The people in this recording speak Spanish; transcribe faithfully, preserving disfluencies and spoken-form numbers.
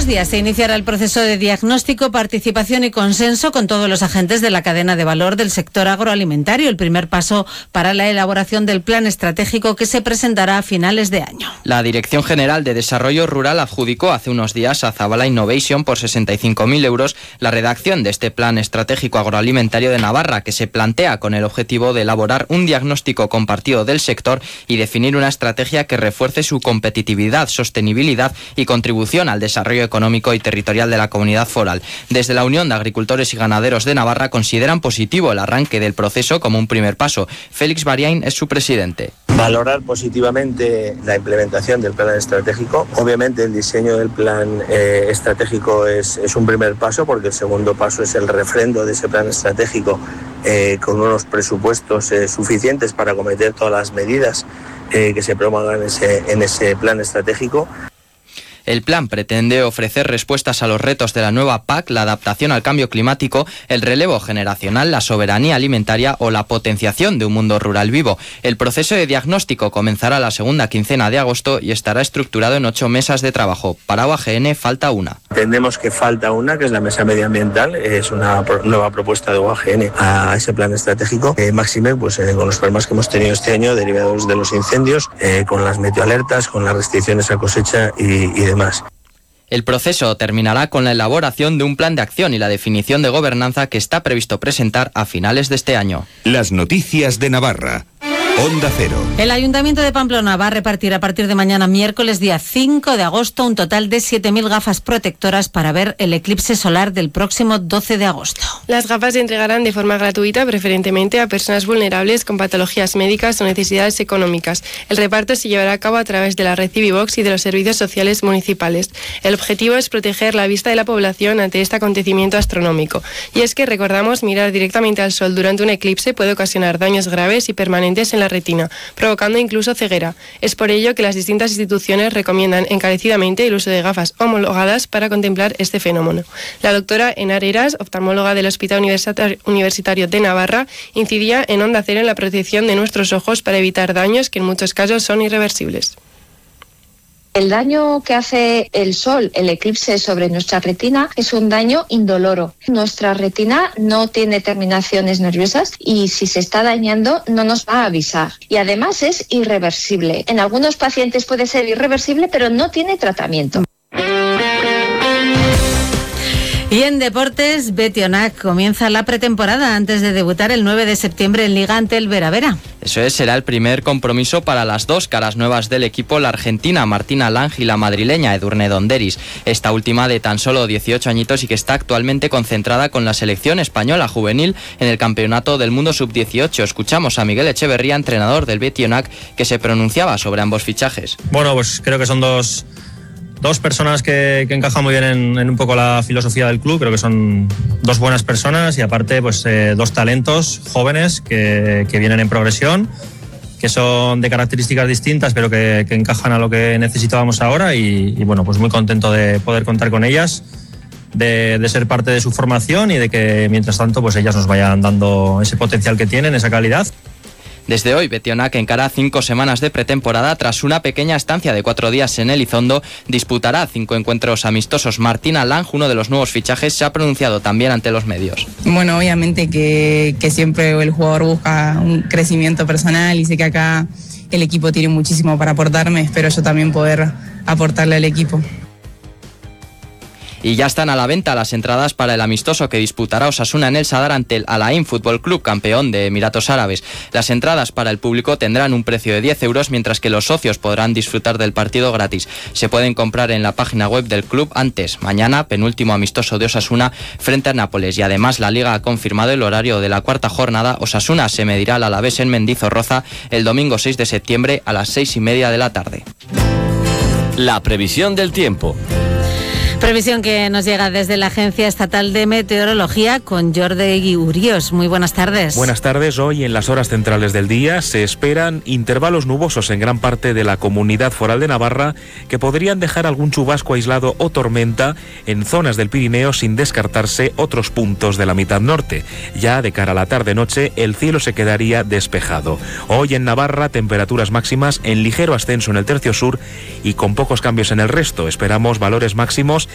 unos días se iniciará el proceso de diagnóstico, participación y consenso con todos los agentes de la cadena de valor del sector agroalimentario, el primer paso para la elaboración del plan estratégico que se presentará a finales de año. La Dirección General de Desarrollo Rural adjudicó hace unos días a Zabala Innovation por sesenta y cinco mil euros la redacción de este plan estratégico agroalimentario de Navarra, que se plantea con el objetivo de elaborar un diagnóstico compartido del sector y definir una estrategia que refuerce su competitividad, sostenibilidad y contribución al desarrollo económico y territorial de la comunidad foral. Desde la Unión de Agricultores y Ganaderos de Navarra consideran positivo el arranque del proceso como un primer paso. Félix Bariain es su presidente. Valorar positivamente la implementación del plan estratégico. Obviamente el diseño del plan eh, estratégico es, es un primer paso, porque el segundo paso es el refrendo de ese plan estratégico eh, con unos presupuestos eh, suficientes para acometer todas las medidas eh, que se promuevan en ese, en ese plan estratégico. El plan pretende ofrecer respuestas a los retos de la nueva P A C, la adaptación al cambio climático, el relevo generacional, la soberanía alimentaria o la potenciación de un mundo rural vivo. El proceso de diagnóstico comenzará la segunda quincena de agosto y estará estructurado en ocho mesas de trabajo. Para U A G N falta una. Entendemos que falta una, que es la mesa medioambiental. Es una pro- nueva propuesta de U A G N a ese plan estratégico. Eh, máxime, pues eh, con los problemas que hemos tenido este año derivados de los incendios, eh, con las meteoalertas, con las restricciones a cosecha y, y demás. Más. El proceso terminará con la elaboración de un plan de acción y la definición de gobernanza que está previsto presentar a finales de este año. Las noticias de Navarra. Onda Cero. El Ayuntamiento de Pamplona va a repartir a partir de mañana, miércoles día cinco de agosto, un total de siete mil gafas protectoras para ver el eclipse solar del próximo doce de agosto. Las gafas se entregarán de forma gratuita, preferentemente a personas vulnerables con patologías médicas o necesidades económicas. El reparto se llevará a cabo a través de la red Civivox y de los servicios sociales municipales. El objetivo es proteger la vista de la población ante este acontecimiento astronómico. Y es que, recordamos, mirar directamente al sol durante un eclipse puede ocasionar daños graves y permanentes en la retina, provocando incluso ceguera. Es por ello que las distintas instituciones recomiendan encarecidamente el uso de gafas homologadas para contemplar este fenómeno. La doctora Enar Heras, oftalmóloga del Hospital Universitario de Navarra, incidía en Onda Cero en la protección de nuestros ojos para evitar daños que en muchos casos son irreversibles. El daño que hace el sol, el eclipse sobre nuestra retina, es un daño indoloro. Nuestra retina no tiene terminaciones nerviosas y si se está dañando no nos va a avisar. Y además es irreversible. En algunos pacientes puede ser irreversible, pero no tiene tratamiento. Y en deportes, Betionac comienza la pretemporada antes de debutar el nueve de septiembre en Liga ante el Vera Vera. Eso es, será el primer compromiso para las dos caras nuevas del equipo, la argentina Martina Lange y la madrileña Edurne Donderis. Esta última de tan solo dieciocho añitos y que está actualmente concentrada con la selección española juvenil en el Campeonato del Mundo sub dieciocho. Escuchamos a Miguel Echeverría, entrenador del Betionac, que se pronunciaba sobre ambos fichajes. Bueno, pues creo que son dos... Dos personas que, que encajan muy bien en, en un poco la filosofía del club. Creo que son dos buenas personas y aparte pues eh, dos talentos jóvenes que, que vienen en progresión, que son de características distintas pero que, que encajan a lo que necesitábamos ahora y, y bueno, pues muy contento de poder contar con ellas, de, de ser parte de su formación y de que mientras tanto pues ellas nos vayan dando ese potencial que tienen, esa calidad. Desde hoy, Betionac encara cinco semanas de pretemporada. Tras una pequeña estancia de cuatro días en Elizondo, disputará cinco encuentros amistosos. Martina Lange, uno de los nuevos fichajes, se ha pronunciado también ante los medios. Bueno, obviamente que, que siempre el jugador busca un crecimiento personal y sé que acá el equipo tiene muchísimo para aportarme. Espero yo también poder aportarle al equipo. Y ya están a la venta las entradas para el amistoso que disputará Osasuna en el Sadar ante el Al Ain Fútbol Club, campeón de Emiratos Árabes. Las entradas para el público tendrán un precio de diez euros, mientras que los socios podrán disfrutar del partido gratis. Se pueden comprar en la página web del club antes. Mañana, penúltimo amistoso de Osasuna frente a Nápoles. Y además la Liga ha confirmado el horario de la cuarta jornada. Osasuna se medirá al Alavés en Mendizorroza el domingo seis de septiembre a las seis y media de la tarde. La previsión del tiempo. Previsión que nos llega desde la Agencia Estatal de Meteorología con Jordi Urios. Muy buenas tardes. Buenas tardes. Hoy en las horas centrales del día se esperan intervalos nubosos en gran parte de la Comunidad Foral de Navarra que podrían dejar algún chubasco aislado o tormenta en zonas del Pirineo, sin descartarse otros puntos de la mitad norte. Ya de cara a la tarde-noche el cielo se quedaría despejado. Hoy en Navarra temperaturas máximas en ligero ascenso en el tercio sur y con pocos cambios en el resto. Esperamos valores máximos